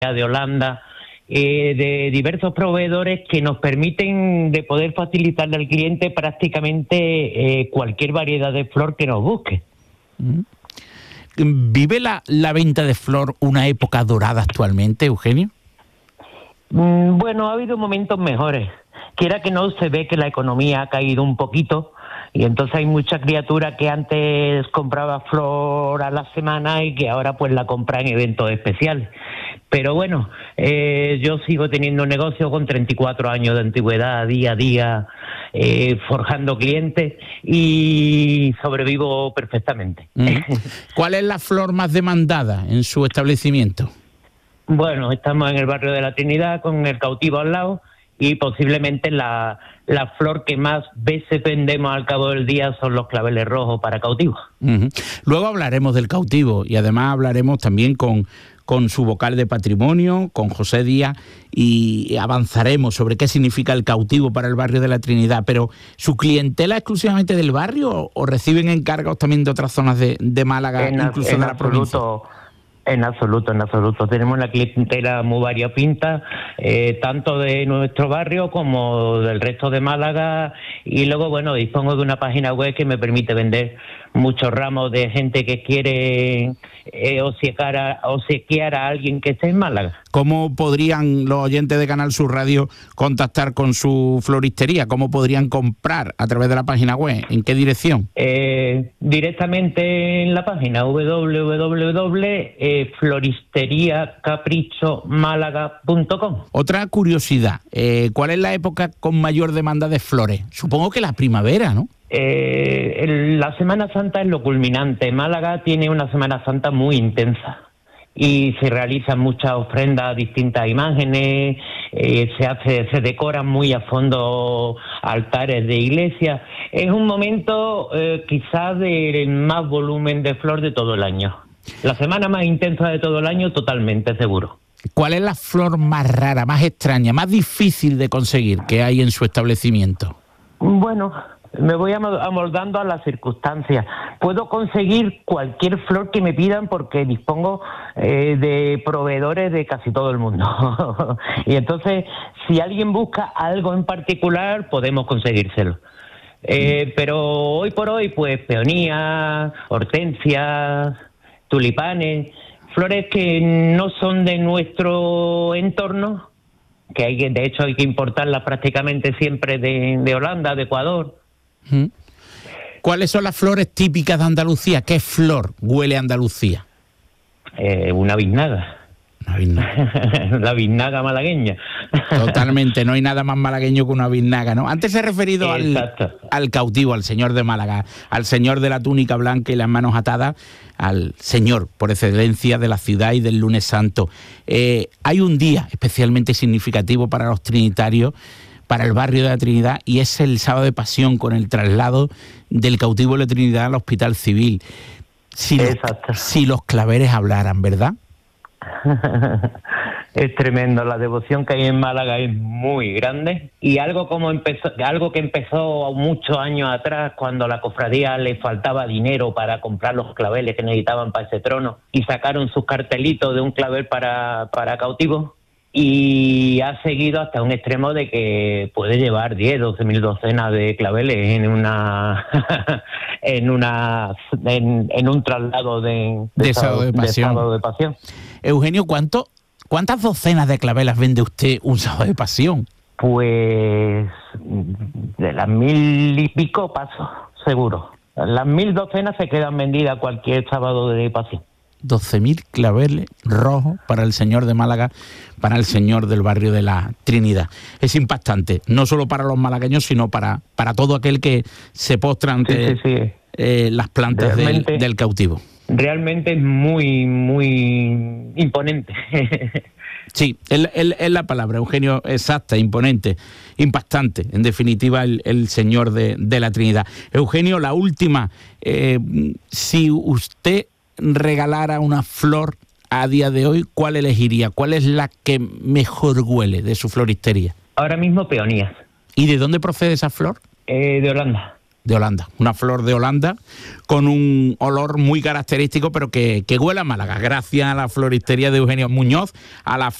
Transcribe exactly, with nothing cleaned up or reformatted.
de Holanda, eh, de diversos proveedores que nos permiten de poder facilitarle al cliente prácticamente eh, cualquier variedad de flor que nos busque. ¿Vive la, la venta de flor una época dorada actualmente, Eugenio? Mm, bueno, ha habido momentos mejores. Quiera que no, se ve que la economía ha caído un poquito y entonces hay mucha criatura que antes compraba flor a la semana y que ahora pues la compra en eventos especiales. Pero bueno, eh, yo sigo teniendo un negocio con treinta y cuatro años de antigüedad, día a día, eh, forjando clientes y sobrevivo perfectamente. Mm. ¿Cuál es la flor más demandada en su establecimiento? Bueno, estamos en el barrio de la Trinidad con el cautivo al lado y posiblemente la, la flor que más veces vendemos al cabo del día son los claveles rojos para cautivos. Uh-huh. Luego hablaremos del cautivo y además hablaremos también con, con su vocal de patrimonio, con José Díaz, y avanzaremos sobre qué significa el cautivo para el barrio de la Trinidad. Pero, ¿su clientela es exclusivamente del barrio o reciben encargos también de otras zonas de, de Málaga, en incluso en de la absoluto, provincia? En absoluto, en absoluto. Tenemos una clientela muy variopinta, eh, tanto de nuestro barrio como del resto de Málaga, y luego, bueno, dispongo de una página web que me permite vender muchos ramos de gente que quiere eh, obsequiar, a, obsequiar a alguien que esté en Málaga. ¿Cómo podrían los oyentes de Canal Sur Radio contactar con su floristería? ¿Cómo podrían comprar a través de la página web? ¿En qué dirección? Eh, directamente en la página doble u doble u doble u doble punto floristería capricho málaga punto com. Otra curiosidad, eh, ¿cuál es la época con mayor demanda de flores? Supongo que la primavera, ¿no? Eh, el, la Semana Santa es lo culminante. Málaga tiene una Semana Santa muy intensa y se realizan muchas ofrendas a distintas imágenes, eh, se hace, se decoran muy a fondo altares de iglesia. Es un momento eh, quizás de más volumen de flor de todo el año. La semana más intensa de todo el año, totalmente seguro. ¿Cuál es la flor más rara, más extraña, más difícil de conseguir que hay en su establecimiento? Bueno, me voy amoldando a las circunstancias. Puedo conseguir cualquier flor que me pidan porque dispongo eh, de proveedores de casi todo el mundo. Y entonces, si alguien busca algo en particular, podemos conseguírselo. Eh, pero hoy por hoy, pues peonías, hortensias, tulipanes, flores que no son de nuestro entorno, que hay que, de hecho hay que importarlas prácticamente siempre de, de Holanda, de Ecuador. ¿Cuáles son las flores típicas de Andalucía? ¿Qué flor huele a Andalucía? Eh, una biznaga. Una biznaga. La biznaga malagueña. Totalmente, no hay nada más malagueño que una biznaga, ¿no? Antes he referido al, al cautivo, al señor de Málaga, al señor de la túnica blanca y las manos atadas, al señor por excelencia de la ciudad y del lunes santo. Eh, hay un día especialmente significativo para los trinitarios, para el barrio de la Trinidad, y es el sábado de Pasión, con el traslado del cautivo de la Trinidad al Hospital Civil. Si los, si los claveles hablaran, ¿verdad? Es tremendo, la devoción que hay en Málaga es muy grande, y algo como empezó, algo que empezó muchos años atrás, cuando a la cofradía le faltaba dinero para comprar los claveles que necesitaban para ese trono, y sacaron sus cartelitos de un clavel para, para cautivo, y ha seguido hasta un extremo de que puede llevar diez, doce mil docenas de claveles en una en una en, en un traslado de, de, de, sábado de, pasión. de sábado de pasión. Eugenio, ¿cuánto, ¿cuántas docenas de clavelas vende usted un sábado de pasión? Pues de las mil y pico paso, seguro. Las mil docenas se quedan vendidas cualquier sábado de pasión. doce mil claveles rojos para el señor de Málaga, para el señor del barrio de la Trinidad. Es impactante, no solo para los malagueños, sino para, para todo aquel que se postra ante sí, sí, sí. Eh, las plantas del, del cautivo. Realmente es muy, muy imponente. Sí, es, es, es la palabra, Eugenio, exacta, imponente, impactante, en definitiva, el, el señor de, de la Trinidad. Eugenio, la última, eh, si usted regalara una flor a día de hoy, ¿cuál elegiría? ¿Cuál es la que mejor huele de su floristería? Ahora mismo peonías. ¿Y de dónde procede esa flor? Eh, de Holanda. de Holanda, una flor de Holanda con un olor muy característico, pero que, que huele a Málaga, gracias a la floristería de Eugenio Muñoz, a la